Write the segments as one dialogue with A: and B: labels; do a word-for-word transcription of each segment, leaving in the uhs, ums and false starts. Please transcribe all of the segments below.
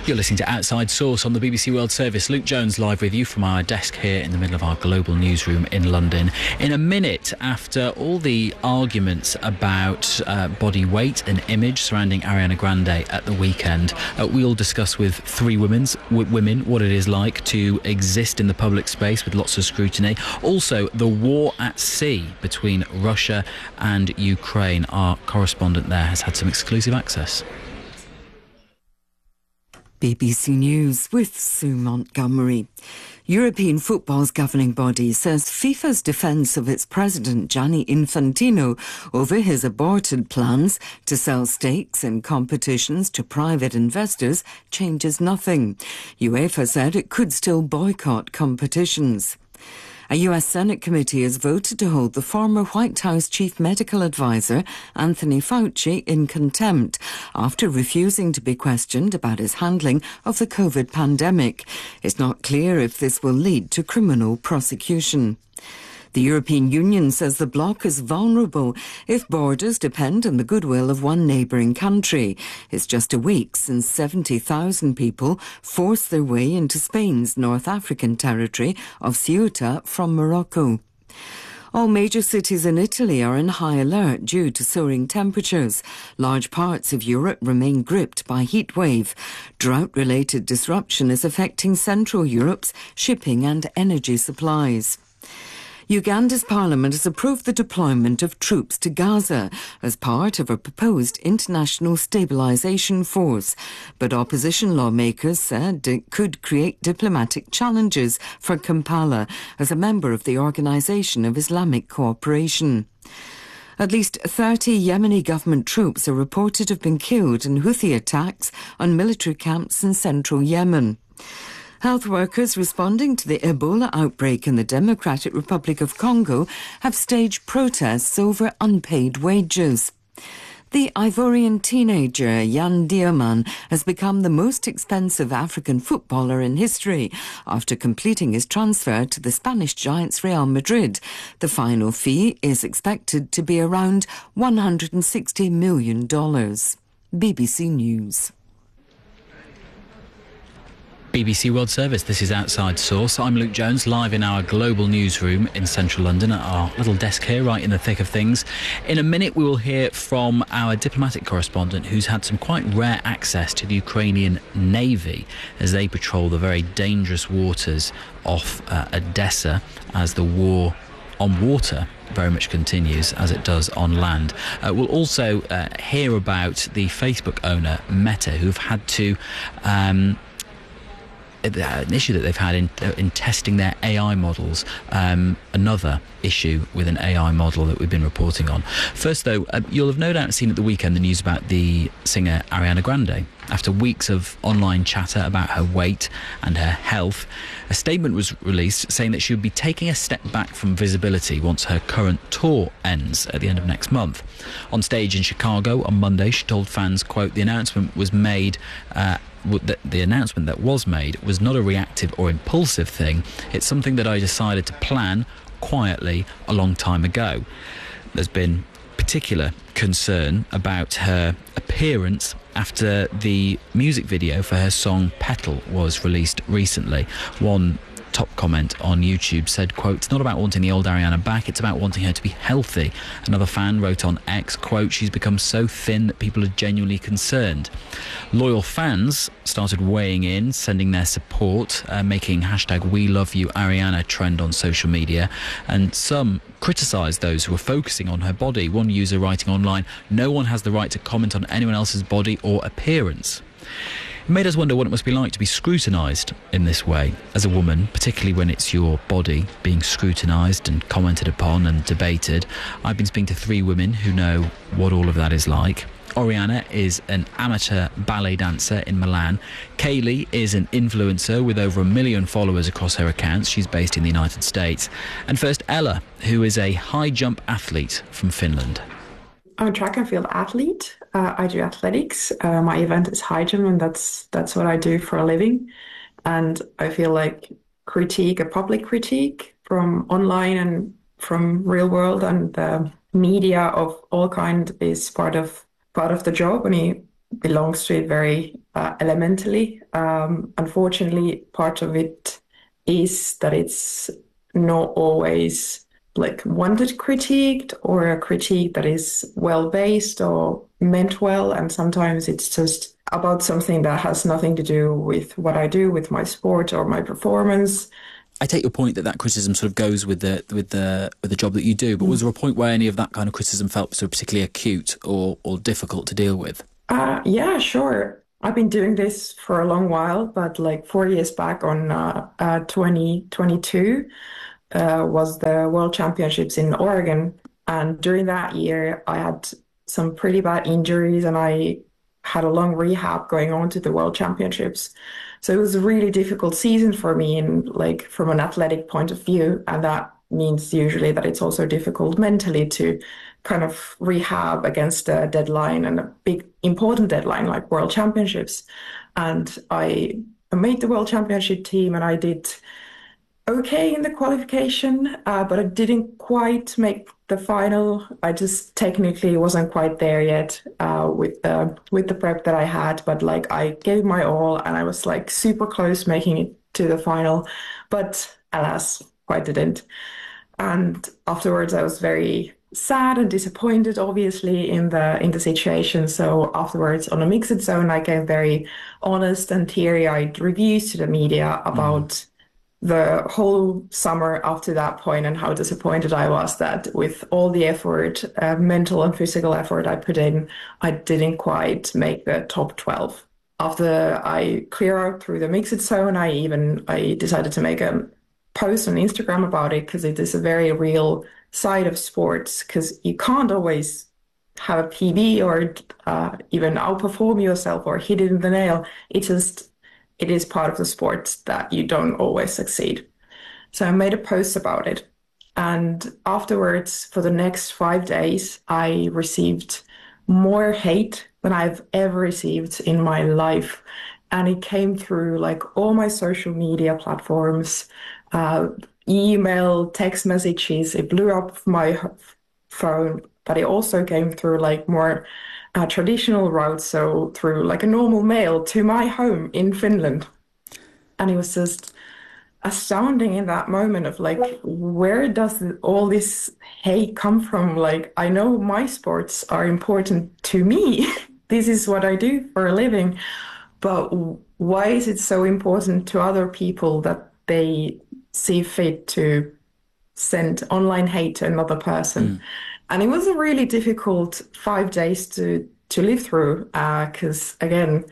A: You're listening to Outside Source on the B B C World Service. Luke Jones live with you from our desk here in the middle of our global newsroom in London. In a minute, after all the arguments about uh, body weight and image surrounding Ariana Grande at the weekend, uh, we'll discuss with three women's, w- women what it is like to exist in the public space with lots of scrutiny. Also, the war at sea between Russia and Ukraine. Our correspondent there has had some exclusive access.
B: B B C News with Sue Montgomery. European football's governing body says FIFA's defence of its president Gianni Infantino over his aborted plans to sell stakes in competitions to private investors changes nothing. UEFA said it could still boycott competitions. A U S Senate committee has voted to hold the former White House chief medical advisor, Anthony Fauci, in contempt after refusing to be questioned about his handling of the COVID pandemic. It's not clear if this will lead to criminal prosecution. The European Union says the bloc is vulnerable if borders depend on the goodwill of one neighbouring country. It's just a week since seventy thousand people forced their way into Spain's North African territory of Ceuta from Morocco. All major cities in Italy are in high alert due to soaring temperatures. Large parts of Europe remain gripped by heat wave. Drought-related disruption is affecting Central Europe's shipping and energy supplies. Uganda's parliament has approved the deployment of troops to Gaza as part of a proposed international stabilisation force. But opposition lawmakers said it could create diplomatic challenges for Kampala as a member of the Organisation of Islamic Cooperation. At least thirty Yemeni government troops are reported to have been killed in Houthi attacks on military camps in central Yemen. Health workers responding to the Ebola outbreak in the Democratic Republic of Congo have staged protests over unpaid wages. The Ivorian teenager Yan Diaman has become the most expensive African footballer in history after completing his transfer to the Spanish giants Real Madrid. The final fee is expected to be around one hundred sixty million dollars. B B C News.
A: B B C World Service, this is Outside Source. I'm Luke Jones, live in our global newsroom in central London at our little desk here, right in the thick of things. In a minute, we will hear from our diplomatic correspondent who's had some quite rare access to the Ukrainian Navy as they patrol the very dangerous waters off uh, Odessa as the war on water very much continues as it does on land. Uh, we'll also uh, hear about the Facebook owner, Meta, who've had to... Um, an issue that they've had in in testing their A I models, um, another issue with an A I model that we've been reporting on. First, though, uh, you'll have no doubt seen at the weekend the news about the singer Ariana Grande. After weeks of online chatter about her weight and her health, a statement was released saying that she would be taking a step back from visibility once her current tour ends at the end of next month. On stage in Chicago on Monday, she told fans, quote, the announcement was made... Uh, The, the announcement that was made was not a reactive or impulsive thing. It's something that I decided to plan quietly a long time ago. There's been particular concern about her appearance after the music video for her song Petal was released recently. One top comment on YouTube said, quote, it's not about wanting the old Ariana back, it's about wanting her to be healthy. Another fan wrote on X, quote, she's become so thin that people are genuinely concerned. Loyal fans started weighing in, sending their support, uh, making hashtag We Love You Ariana trend on social media, and some criticised those who were focusing on her body. One user writing online, no one has the right to comment on anyone else's body or appearance. It made us wonder what it must be like to be scrutinised in this way as a woman, particularly when it's your body being scrutinised and commented upon and debated. I've been speaking to three women who know what all of that is like. Oriana is an amateur ballet dancer in Milan. Kaylee is an influencer with over a million followers across her accounts. She's based in the United States. And first, Ella, who is a high jump athlete from Finland.
C: I'm a track and field athlete. Uh, I do athletics. Uh, my event is high jump, and that's that's what I do for a living. And I feel like critique, a public critique from online and from real world and uh, media of all kind is part of part of the job, and it belongs to it very uh, elementally. Um, unfortunately, part of it is that it's not always like wanted critiqued or a critique that is well based or meant well. And sometimes it's just about something that has nothing to do with what I do with my sport or my performance.
A: I take your point that that criticism sort of goes with the with the with the job that you do, but was there a point where any of that kind of criticism felt sort of particularly acute or or difficult to deal with?
C: Uh, yeah, sure. I've been doing this for a long while, but like four years back on uh, uh, twenty twenty-two uh, was the World Championships in Oregon. And during that year, I had some pretty bad injuries and I had a long rehab going on to the World Championships. So it was a really difficult season for me in like from an athletic point of view. And that means usually that it's also difficult mentally to kind of rehab against a deadline and a big important deadline like World Championships. And I made the World Championship team and I did okay in the qualification, uh, but I didn't quite make the final. I just technically wasn't quite there yet uh, with the with the prep that I had. But like I gave my all, and I was like super close making it to the final, but alas, quite didn't. And afterwards, I was very sad and disappointed, obviously, in the in the situation. So afterwards, on a mixed zone, I gave very honest and teary-eyed reviews to the media about. Mm. The whole summer after that point and how disappointed I was that with all the effort, uh, mental and physical effort I put in, I didn't quite make the top twelve. After I clear out through the mixed zone, I even I decided to make a post on Instagram about it because it is a very real side of sports because you can't always have a P B or uh, even outperform yourself or hit it in the nail. It just it is part of the sport that you don't always succeed. So I made a post about it. And afterwards, for the next five days, I received more hate than I've ever received in my life. And it came through like all my social media platforms, uh, email, text messages. It blew up my phone, but it also came through like more Uh, traditional routes, so through like a normal mail to my home in Finland. And it was just astounding in that moment of like, where does all this hate come from? Like, I know my sports are important to me. This is what I do for a living. But why is it so important to other people that they see fit to send online hate to another person? Mm. And it was a really difficult five days to to live through because, uh, again,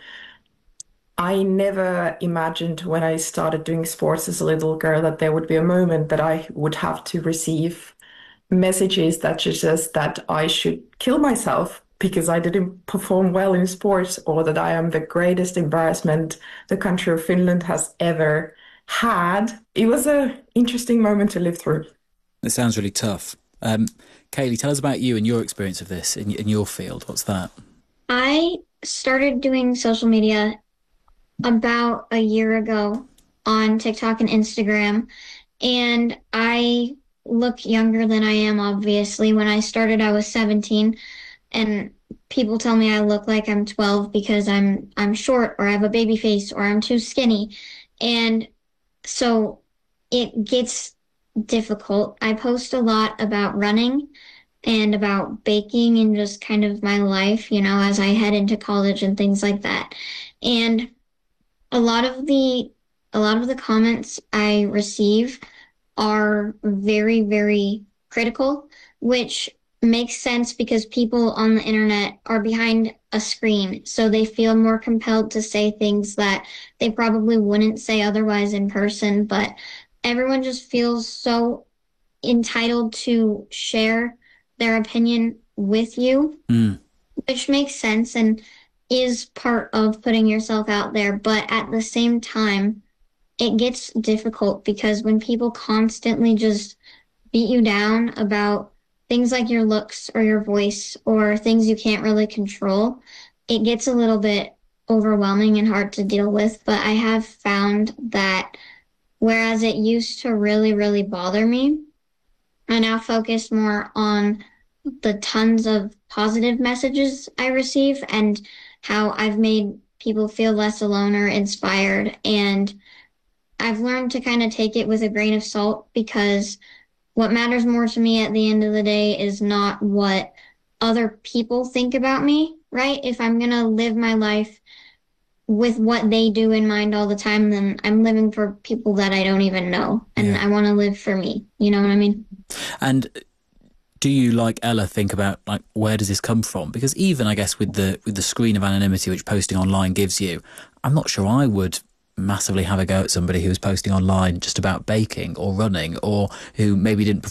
C: I never imagined when I started doing sports as a little girl that there would be a moment that I would have to receive messages that suggest that I should kill myself because I didn't perform well in sports or that I am the greatest embarrassment the country of Finland has ever had. It was an interesting moment to live through.
A: It sounds really tough. Um, Kaylee, tell us about you and your experience of this in, in your field. What's that?
D: I started doing social media about a year ago on TikTok and Instagram, and I look younger than I am, obviously. When I started, I was seventeen, and people tell me I look like I'm twelve because I'm I'm short or I have a baby face or I'm too skinny. And so it gets difficult. I post a lot about running and about baking and just kind of my life, you know, as I head into college and things like that. And a lot of the a lot of the comments I receive are very, very critical, which makes sense because people on the internet are behind a screen, so they feel more compelled to say things that they probably wouldn't say otherwise in person. But everyone just feels so entitled to share their opinion with you, mm. which makes sense and is part of putting yourself out there. But at the same time, it gets difficult because when people constantly just beat you down about things like your looks or your voice or things you can't really control, it gets a little bit overwhelming and hard to deal with. But I have found that whereas it used to really, really bother me, I now focus more on the tons of positive messages I receive and how I've made people feel less alone or inspired. And I've learned to kind of take it with a grain of salt, because what matters more to me at the end of the day is not what other people think about me, right? If I'm going to live my life with what they do in mind all the time, then I'm living for people that I don't even know. And yeah. I want to live for me. You know what I mean?
A: And do you, like Ella, think about, like, where does this come from? Because even, I guess, with the with the screen of anonymity which posting online gives you, I'm not sure I would massively have a go at somebody who was posting online just about baking or running, or who maybe didn't